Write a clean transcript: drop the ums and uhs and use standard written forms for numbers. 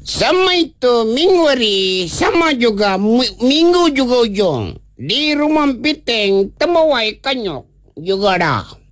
Sama itu mingwari, sama juga minggu juga ujung. Di rumah piteng temawai kanyok juga dah.